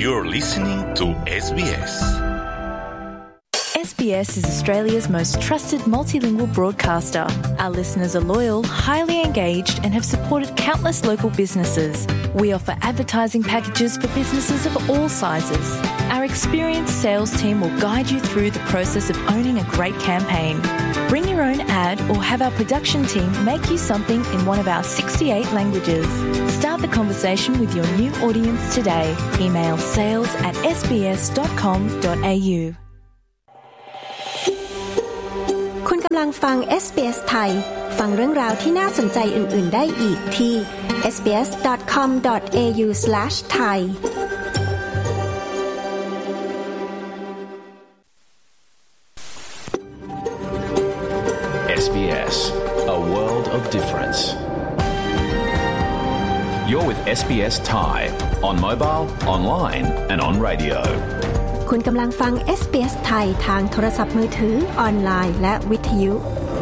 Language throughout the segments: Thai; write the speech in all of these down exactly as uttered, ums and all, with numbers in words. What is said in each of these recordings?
You're listening to เอส บี เอส. เอส บี เอสis Australia's most trusted multilingual broadcaster. Our listeners are loyal, highly engaged, and have supported countless local businesses. We offer advertising packages for businesses of all sizes. Our experienced sales team will guide you through the process of owning a great campaign. Bring your own ad or have our production team make you something in one of our sixty-eight languages. Start the conversation with your new audience today. Email sales at s b s dot com dot a u. คุณกำลังฟัง เอส บี เอส ไทยฟังเรื่องราวที่น่าสนใจอื่นๆได้อีกที่ เอส บี เอส ดอท คอม ดอท เอ ยู สแลช ไทยเอส บี เอส, a world of difference. You're with เอส บี เอส Thai on mobile, online and on radio. คุณกำลังฟัง เอส บี เอส ไทยทางโทรศัพท์มือถือออนไลน์และวิทยุ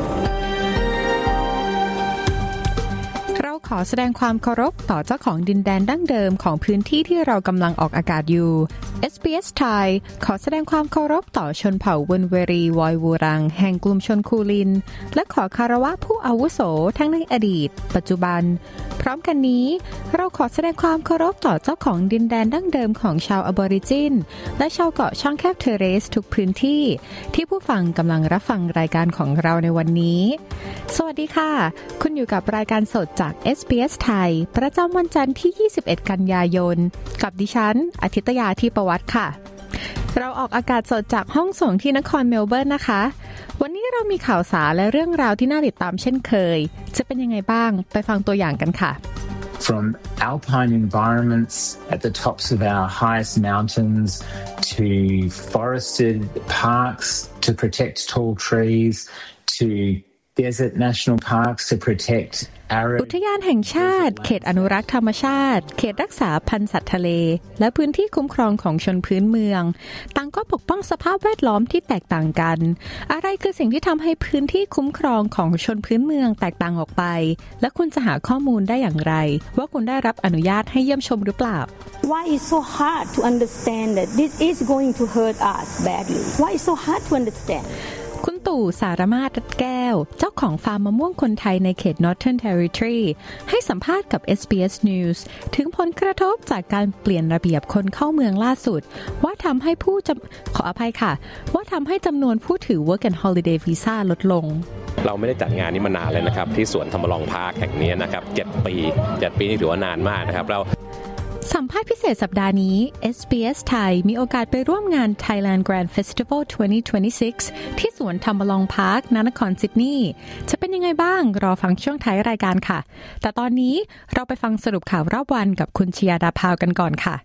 เราขอแสดงความเคารพต่อเจ้าของดินแดนดั้งเดิมของพื้นที่ที่เรากำลังออกอากาศอยู่ เอส บี เอส ไทยขอแสดงความเคารพต่อชนเผ่าวุนเวรีวอยวูรังแห่งกลุ่มชนคูลินและขอคารวะผู้อาวุโสทั้งในอดีตปัจจุบันพร้อมกันนี้เราขอแสดงความเคารพต่อเจ้าของดินแดนดั้งเดิมของชาวอบอริจินและชาวเกาะช่องแคบเทเรสทุกพื้นที่ที่ผู้ฟังกำลังรับฟังรายการของเราในวันนี้สวัสดีค่ะคุณอยู่กับรายการสดจาก เอส บี เอส ไทยประจำวันจันทร์ที่ยี่สิบเอ็ดกันยายนกับดิฉันอาทิตยาที่ประวัติค่ะเราออกอากาศสดจากห้องส่งที่นครเมลเบิร์นนะคะวันนี้เรามีข่าวสารและเรื่องราวที่น่าติดตามเช่นเคยจะเป็นยังไงบ้างไปฟังตัวอย่างกันค่ะ From alpine environments at the tops of our highest mountains to forested parks to protect tall trees to desert national parks to protect อุทยานแห่งชาติเขตอนุรักษ์ธรรมชาติเขตรักษาพันธุ์สัตว์ทะเลและพื้นที่คุ้มครองของชนพื้นเมืองต่างก็ปกป้องสภาพแวดล้อมที่แตกต่างกันอะไรคือสิ่งที่ทำให้พื้นที่คุ้มครองของชนพื้นเมืองแตกต่างออกไปและคุณจะหาข้อมูลได้อย่างไรว่าคุณได้รับอนุญาตให้เยี่ยมชมหรือเปล่า Why is so hard to understand that this is going to hurt us badly? Why is so hard to understand? คุณตู่สารมาศรัตน์แก้วเจ้าของฟาร์มมะม่วงคนไทยในเขต Northern Territory ให้สัมภาษณ์กับ เอส บี เอส News ถึงผลกระทบจากการเปลี่ยนระเบียบคนเข้าเมืองล่าสุดว่าทำให้ผู้จำขออภัยค่ะว่าทำให้จำนวนผู้ถือ Work and Holiday Visa ลดลงเราไม่ได้จัดงานนี้มานานเลยนะครับที่สวนธรรมรองพาร์คแห่งนี้นะครับเจ็ดปีเจ็ดปีนี่ถือว่านานมากนะครับเราสัมภาษณ์พิเศษสัปดาห์นี้ เอส บี เอส ไทยมีโอกาสไปร่วมงาน Thailand Grand Festival ยี่สิบยี่สิบหกที่สวนธรรมรองพาร์คนครซิดนีย์จะเป็นยังไงบ้างรอฟังช่วงท้ายรายการค่ะแต่ตอนนี้เราไปฟังสรุปข่าวรอบวันกับคุณชยาดาพาวกันก่อนค่ะ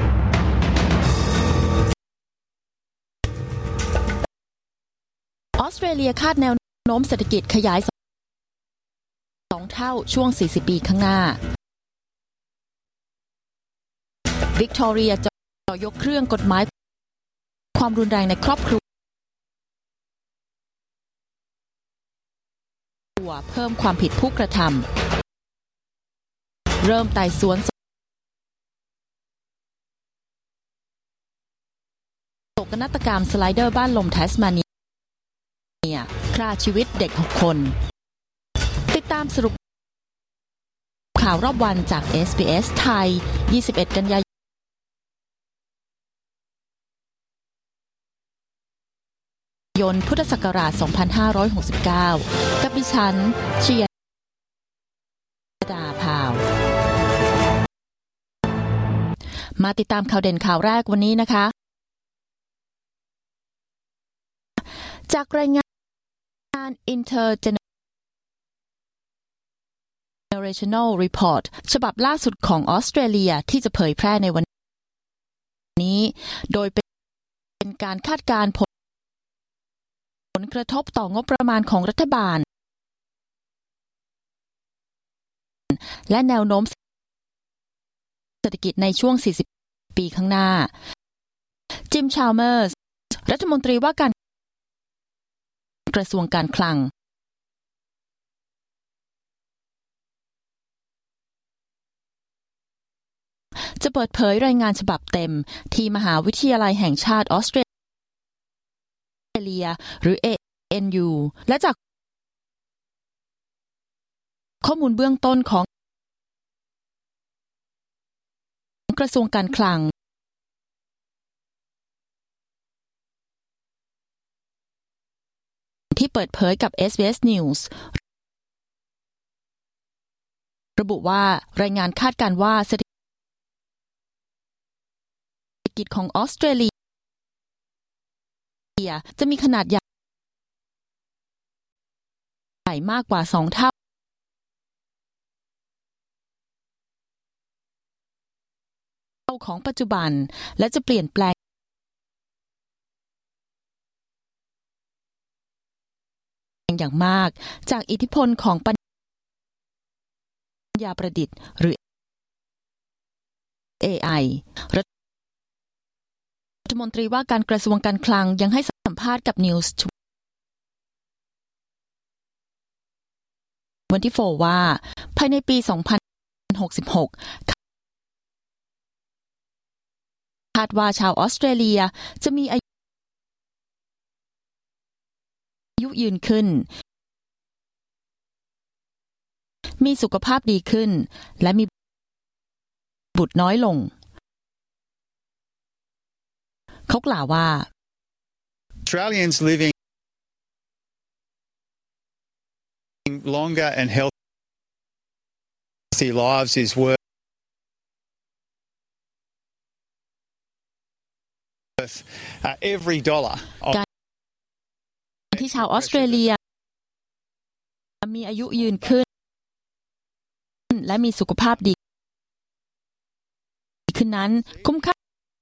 ออสเตรเลียคาดแนวโน้มเศรษฐกิจขยายสองเท่าช่วงสี่สิบปีข้างหน้าวิกตอเรียจะยกเครื่องกฎหมายความรุนแรงในครอบครัวเพิ่มความผิดผู้กระทำเริ่มไต่สวนโศกนาฏกรรมสไลเดอร์บ้านลมแทสมาเนียฆ่าชีวิตเด็กหกคนติดตามสรุปข่าวรอบวันจาก เอส บี เอส ไทยยี่สิบเอ็ดกันยายนพุทธศักราชสองพันห้าร้อยหกสิบเก้ากับดิฉันชยดาพาวมาติดตามข่าวเด่นข่าวแรกวันนี้นะคะจากรายงาน Intergenerational Report ฉบับล่าสุดของออสเตรเลียที่จะเผยแพร่ในวันนี้โดยเป็นการคาดการณ์ผลผลกระทบต่องบประมาณของรัฐบาลและแนวโน้มเศรษฐกิจในช่วงสี่สิบปีข้างหน้าจิมชาลเมอร์สรัฐมนตรีว่าการกระทรวงการคลังจะเปิดเผยรายงานฉบับเต็มที่มหาวิทยาลัยแห่งชาติออสเตรเลียหรือ เอ เอ็น ยู และจากข้อมูลเบื้องต้นของกระทรวงการคลังที่เปิดเผยกับ เอส บี เอส News ระบุว่ารายงานคาดการณ์ว่าเศรษฐกิจของออสเตรเลียจะมีขนาดใหญ่มากกว่าสองเท่าของปัจจุบันและจะเปลี่ยนแปลงอย่างมากจากอิทธิพลของปัญญาประดิษฐ์หรือ เอ ไอ รัฐมนตรีว่าการกระทรวงการคลังยังให้สัมภาษณ์กับ News ยี่สิบสี่ ว่าภายในปี สองพันหกสิบหก คาดว่าชาวออสเตรเลียจะมีอายุยืนขึ้นมีสุขภาพดีขึ้นและมีบุตรน้อยลงเขากล่าวว่า Australians living longer and healthy lives is worth uh, every dollar การที่ชาวออสเตรเลียมีอายุยืนขึ้นและมีสุขภาพดีขึ้นนั้นคุ้มค่า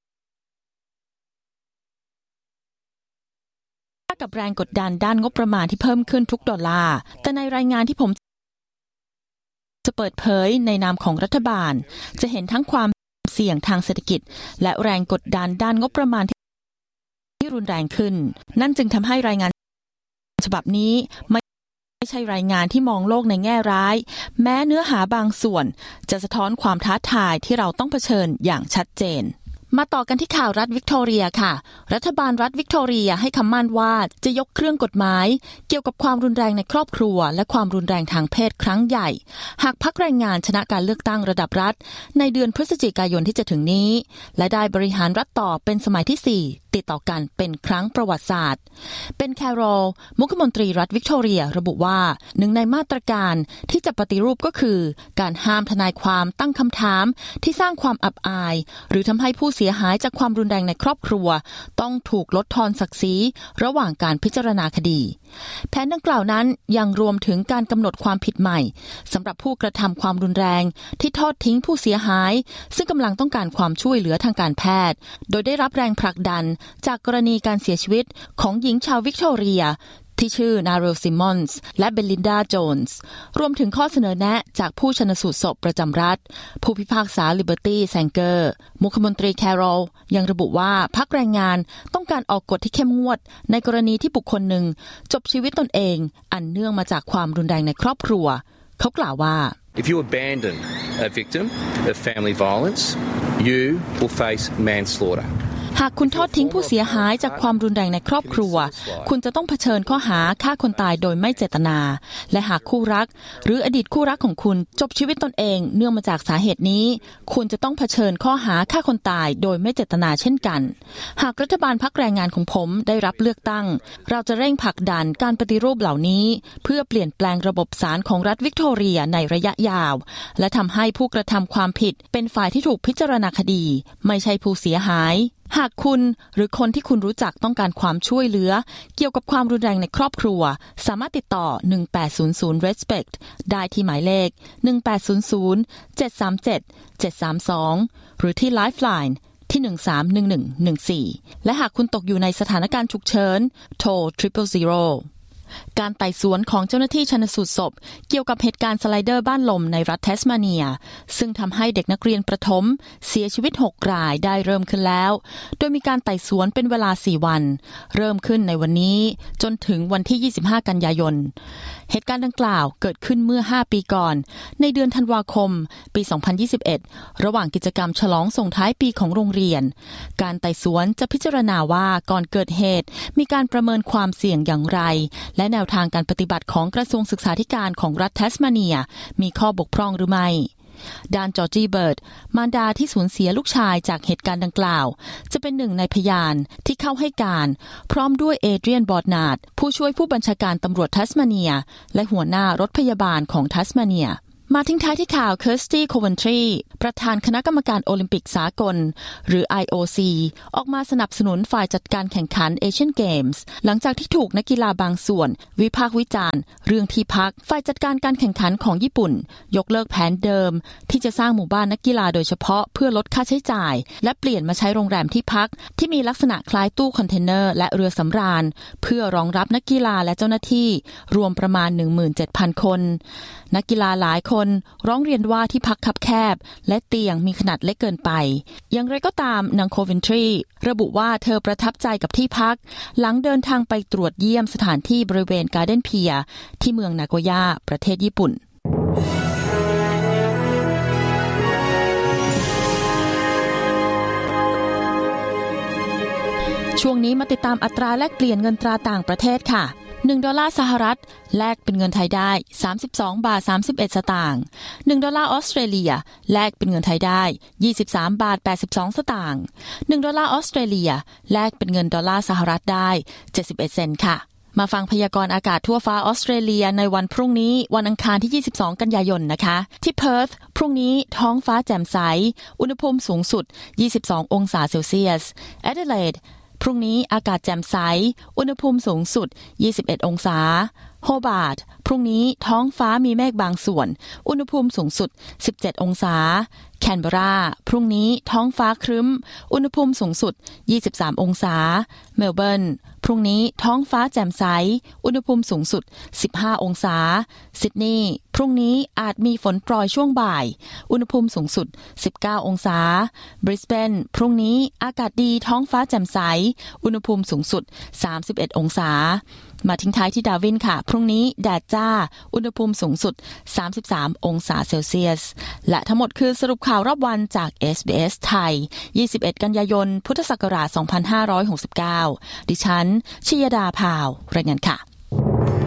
กับแรงกดดันด้านงบประมาณที่เพิ่มขึ้นทุกดอลลาร์แต่ในรายงานที่ผมจะเปิดเผยในนามของรัฐบาลจะเห็นทั้งความเสี่ยงทางเศรษฐกิจและแรงกดดันด้านงบประมาณที่รุนแรงขึ้นนั่นจึงทำให้รายงานฉบับนี้ไม่ไม่ใช่รายงานที่มองโลกในแง่ร้ายแม้เนื้อหาบางส่วนจะสะท้อนความท้าทายที่เราต้องเผชิญอย่างชัดเจนมาต่อกันที่ข่าวรัฐวิกตอเรียค่ะรัฐบาลรัฐวิกตอเรียให้คำมั่นว่าจะยกเครื่องกฎหมายเกี่ยวกับความรุนแรงในครอบครัวและความรุนแรงทางเพศครั้งใหญ่หากพรรคแรงงานชนะการเลือกตั้งระดับรัฐในเดือนพฤศจิกายนที่จะถึงนี้และได้บริหารรัฐต่อเป็นสมัยที่สี่ติดต่อกันเป็นครั้งประวัติศาสตร์เป็นแคโรลมุขมนตรีรัฐวิกตอเรียระบุว่าหนึ่งในมาตรการที่จะปฏิรูปก็คือการห้ามทนายความตั้งคำถามที่สร้างความอับอายหรือทำให้ผู้เสียหายจากความรุนแรงในครอบครัวต้องถูกลดทอนศักดิ์ศรีระหว่างการพิจารณาคดีแผนดังกล่าวนั้นยังรวมถึงการกำหนดความผิดใหม่สำหรับผู้กระทำความรุนแรงที่ทอดทิ้งผู้เสียหายซึ่งกำลังต้องการความช่วยเหลือทางการแพทย์โดยได้รับแรงผลักดันจากกรณีการเสียชีวิตของหญิงชาววิกตอเรียที่ชื่อนาเรลซิมมอนส์และเบลินดาโจนส์รวมถึงข้อเสนอแนะจากผู้ชันสูตรศพประจำรัฐผู้พิพากษาลิเบอร์ตี้แซงเกอร์มุขมนตรีแคโรลยังระบุว่าพรรคแรงงานต้องการออกกฎที่เข้มงวดในกรณีที่บุคคลหนึ่งจบชีวิตตนเองอันเนื่องมาจากความรุนแรงในครอบครัวเขากล่าวว่า If you abandon a victim of family violence, you will face manslaughter. หากคุณทอดทิ้งผู้เสียหายจากความรุนแรงในครอบครัวคุณจะต้องเผชิญข้อหาฆ่าคนตายโดยไม่เจตนาและหากคู่รักหรืออดีตคู่รักของคุณจบชีวิตตนเองเนื่องมาจากสาเหตุนี้คุณจะต้องเผชิญข้อหาฆ่าคนตายโดยไม่เจตนาเช่นกันหากรัฐบาลพรรคแรงงานของผมได้รับเลือกตั้งเราจะเร่งผลักดันการปฏิรูปเหล่านี้เพื่อเปลี่ยนแปลงระบบศาลของรัฐวิกตอเรียในระยะยาวและทำให้ผู้กระทำความผิดเป็นฝ่ายที่ถูกพิจารณาคดีไม่ใช่ผู้เสียหายหากคุณหรือคนที่คุณรู้จักต้องการความช่วยเหลือเกี่ยวกับความรุนแรงในครอบครัวสามารถติดต่อหนึ่งแปดศูนย์ศูนย์ Respect ได้ที่หมายเลขหนึ่งแปดศูนย์ศูนย์ เจ็ดสามเจ็ด เจ็ดสามสองหรือที่ Lifeline ที่หนึ่งสามหนึ่งหนึ่งหนึ่งสี่และหากคุณตกอยู่ในสถานการณ์ฉุกเฉินโทร หนึ่ง ศูนย์ ศูนย์การไต่สวนของเจ้าหน้าที่ชันสูตรศพเกี่ยวกับเหตุการณ์สไลเดอร์บ้านลมในรัฐแทสมาเนียซึ่งทำให้เด็กนักเรียนประถมเสียชีวิตหกรายได้เริ่มขึ้นแล้วโดยมีการไต่สวนเป็นเวลาสี่วันเริ่มขึ้นในวันนี้จนถึงวันที่ยี่สิบห้ากันยายนเหตุการณ์ดังกล่าวเกิดขึ้นเมื่อห้าปีก่อนในเดือนธันวาคมปีสองพันยี่สิบเอ็ดระหว่างกิจกรรมฉลองส่งท้ายปีของโรงเรียนการไต่สวนจะพิจารณาว่าก่อนเกิดเหตุมีการประเมินความเสี่ยงอย่างไรและแนวทางการปฏิบัติของกระทรวงศึกษาธิการของรัฐแทสมาเนียมีข้อบกพร่องหรือไม่ด้านจอร์จีเบิร์ดมารดาที่สูญเสียลูกชายจากเหตุการณ์ดังกล่าวจะเป็นหนึ่งในพยานที่เข้าให้การพร้อมด้วยเอเดรียนบอร์ดนาร์ดผู้ช่วยผู้บัญชาการตำรวจทัสมาเนียและหัวหน้ารถพยาบาลของทัสมาเนียมาทิ้งท้ายที่ข่าวเคิร์สตี้โคเวนทรีประธานคณะกรรมการโอลิมปิกสากลหรือ ไอ โอ ซี ออกมาสนับสนุนฝ่ายจัดการแข่งขันเอเชียนเกมส์หลังจากที่ถูกนักกีฬาบางส่วนวิพากษ์วิจารณ์เรื่องที่พักฝ่ายจัดการการแข่งขันของญี่ปุ่นยกเลิกแผนเดิมที่จะสร้างหมู่บ้านนักกีฬาโดยเฉพาะเพื่อลดค่าใช้จ่ายและเปลี่ยนมาใช้โรงแรมที่พักที่มีลักษณะคล้ายตู้คอนเทนเนอร์และเรือสำราญเพื่อรองรับนักกีฬาและเจ้าหน้าที่รวมประมาณ หนึ่งหมื่นเจ็ดพัน คนนักกีฬาหลายคนร้องเรียนว่าที่พักคับแคบและเตียงมีขนาดเล็กเกินไปอย่างไรก็ตามนางโคเวนทรีระบุว่าเธอประทับใจกับที่พักหลังเดินทางไปตรวจเยี่ยมสถานที่บริเวณการ์เด้นเพียร์ที่เมืองนาโกย่าประเทศญี่ปุ่นช่วงนี้มาติดตามอัตราแลกเปลี่ยนเงินตราต่างประเทศค่ะหนึ่งดอลลาร์สหรัฐแลกเป็นเงินไทยได้สามสิบสองบาทสามสิบเอ็ดสตางค์หนึ่งดอลลาร์ออสเตรเลียแลกเป็นเงินไทยได้ยี่สิบสามบาทแปดสิบสองสตางค์หนึ่งดอลลาร์ออสเตรเลียแลกเป็นเงินดอลลาร์สหรัฐได้เจ็ดสิบเอ็ดเซนต์ค่ะมาฟังพยากรณ์อากาศทั่วฟ้าออสเตรเลียในวันพรุ่งนี้วันอังคารที่ยี่สิบสองกันยายนนะคะที่เพิร์ธพรุ่งนี้ท้องฟ้าแจ่มใสอุณหภูมิสูงสุดยี่สิบสององศาเซลเซียสแอดิเลดพรุ่งนี้อากาศแจ่มใสอุณหภูมิสูงสุดยี่สิบเอ็ดองศาโฮบาร์ตพรุ่งนี้ท้องฟ้ามีเมฆบางส่วนอุณหภูมิสูงสุดสิบเจ็ดองศาแคนเบอราพรุ่งนี้ท้องฟ้าครึ้มอุณหภูมิสูงสุดยี่สิบสามองศาเมลเบิร์นพรุ่งนี้ท้องฟ้าแจ่มใสอุณหภูมิสูงสุดสิบห้าองศาซิดนีย์พรุ่งนี้อาจมีฝนโปรยช่วงบ่ายอุณหภูมิสูงสุดสิบเก้าองศาบริสเบนพรุ่งนี้อากาศดีท้องฟ้าแจ่มใสอุณหภูมิสูงสุดสามสิบเอ็ดองศามาทิ้งท้ายที่ดาร์วินค่ะพรุ่งนี้แดดจ้าอุณหภูมิสูงสุดสามสิบสามองศาเซลเซียสและทั้งหมดคือสรุปข่าวรอบวันจาก เอส บี เอส ไทยยี่สิบเอ็ดกันยายนพุทธศักราชสองพันห้าร้อยหกสิบเก้าดิฉันชยดาพาวรายงานค่ะ